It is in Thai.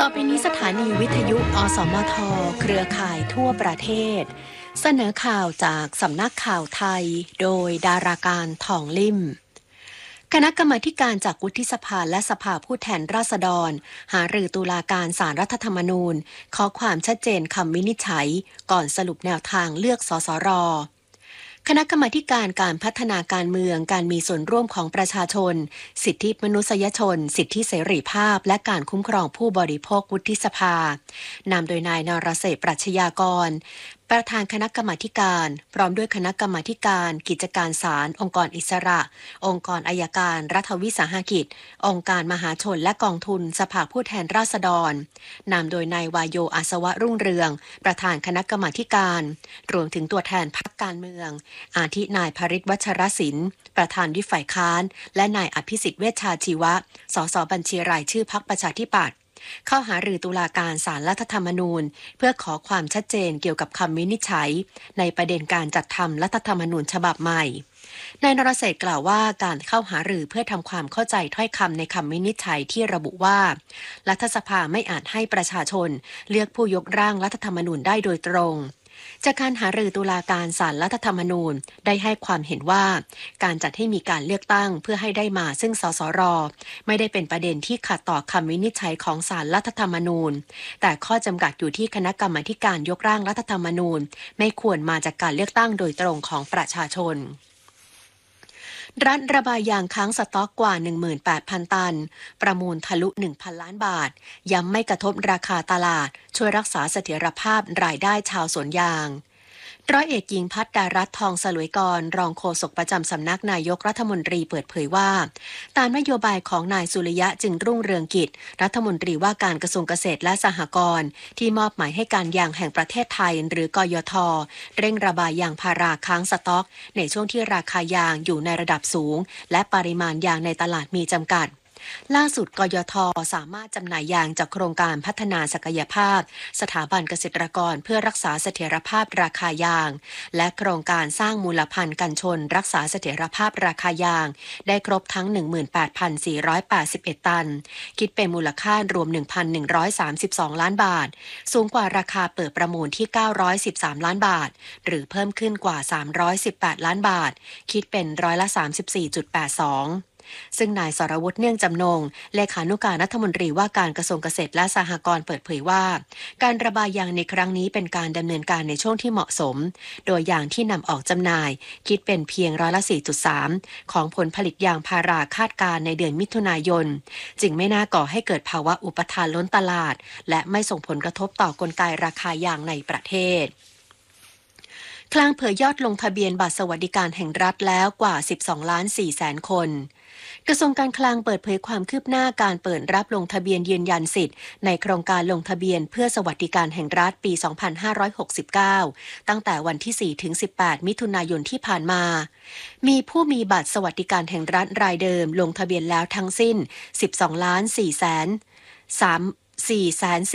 ต่อไปนี้สถานีวิทยุอสมทเครือข่ายทั่วประเทศเสนอข่าวจากสำนักข่าวไทยโดยดาราการทองลิ่มคณะกรรมาการจากวุฒิสภาและสภาผู้แทนราษฎรหารือตุลาการศาลรัฐธรรมนูญขอความชัดเจนคำวินิจฉัยก่อนสรุปแนวทางเลือกสสรคณะกรรมาการพัฒนาการเมืองการมีส่วนร่วมของประชาชนสิทธิมนุษยชนสิทธิเสรีภาพและการคุ้มครองผู้บริโภควุฒิสภานำโดยนายนรเศรษฐ์ปรัชญากรประธานคณะกรรมาการพร้อมด้วยคณะกรรมาการกิจการศาลองค์กรอิสระองค์กรอัยการรัฐวิสาหกิจองค์การมหาชนและกองทุนสภาผู้แทนราษฎรนำโดยนายวายโยอาสวะรุ่งเรืองประธานคณะกรรมาการรวมถึงตัวแทนพรรคการเมืองอาทินายภริษฐ์วัชรศิลป์ประธานวิปฝ่ายค้านและนายอภิสิทธิ์เวชชาชีวะสสบัญชีรายชื่อพรรคประชาธิปัตย์เข้าหารือตุลาการศาลรัฐธรรมนูญเพื่อขอความชัดเจนเกี่ยวกับคำวินิจฉัยในประเด็นการจัดทำรัฐธรรมนูญฉบับใหม่นายนรเศรษฐ์กล่าวว่าการเข้าหารือเพื่อทำความเข้าใจถ้อยคำในคำวินิจฉัยที่ระบุว่ารัฐสภาไม่อาจให้ประชาชนเลือกผู้ยกร่างรัฐธรรมนูญได้โดยตรงจากการหารือตุลาการศาลรัฐธรรมนูญได้ให้ความเห็นว่าการจัดให้มีการเลือกตั้งเพื่อให้ได้มาซึ่งสสรไม่ได้เป็นประเด็นที่ขัดต่อคำวินิจฉัยของศาลรัฐธรรมนูญแต่ข้อจำกัดอยู่ที่คณะกรรมาการยกร่างรัฐธรรมนูญไม่ควรมาจากการเลือกตั้งโดยตรงของประชาชนรัฐระบายยางค้างสต็อกกว่า 18,000 ตันประมูลทะลุ 1,000 ล้านบาทย้ำไม่กระทบราคาตลาดช่วยรักษาเสถียรภาพรายได้ชาวสวนยางร้อยเอกหญิงพัฒดารัตน์ทองสลวยกรรองโฆษกประจำสำนักนายกรัฐมนตรีเปิดเผยว่าตามนโยบายของนายสุริยะจึงรุ่งเรืองกิจรัฐมนตรีว่าการกระทรวงเกษตรและสหกรณ์ที่มอบหมายให้การยางแห่งประเทศไทยหรือกยทเร่งระบายยางพาราค้างสต็อกในช่วงที่ราคายางอยู่ในระดับสูงและปริมาณยางในตลาดมีจำกัดล่าสุดกยทสามารถจำหน่ายยางจากโครงการพัฒนาศักยภาพสถาบันเกษตรกรเพื่อรักษาเสถียรภาพราคายางและโครงการสร้างมูลพันธุ์กันชนรักษาเสถียรภาพราคายางได้ครบทั้ง 18,481 ตันคิดเป็นมูลค่ารวม 1,132 ล้านบาทสูงกว่าราคาเปิดประมูลที่913ล้านบาทหรือเพิ่มขึ้นกว่า318ล้านบาทคิดเป็นร้อยละ 34.82ซึ่งนายสรวุฒิเนื่องจำนงเลขานุการรัฐมนตรีว่าการกระทรวงเกษตรและสหกรณ์เปิดเผยว่าการระบายยางในครั้งนี้เป็นการดำเนินการในช่วงที่เหมาะสมโดยยางที่นำออกจำหน่ายคิดเป็นเพียงร้อยละ 4.3 ของผลผลิตยางพาราคาดการในเดือนมิถุนายนจึงไม่น่าก่อให้เกิดภาวะอุปทานล้นตลาดและไม่ส่งผลกระทบต่อกลไกราคายางในประเทศคลังเผยยอดลงทะเบียนบัตรสวัสดิการแห่งรัฐแล้วกว่า 12.4 ล้านคนกระทรวงการคลังเปิดเผยความคืบหน้าการเปิดรับลงทะเบียนยืนยันสิทธิ์ในโครงการลงทะเบียนเพื่อสวัสดิการแห่งรัฐปี 2569 ตั้งแต่วันที่ 4 ถึง 18 มิถุนายนที่ผ่านมามีผู้มีบัตรสวัสดิการแห่งรัฐรายเดิมลงทะเบียนแล้วทั้งสิ้น 12.4 ล้าน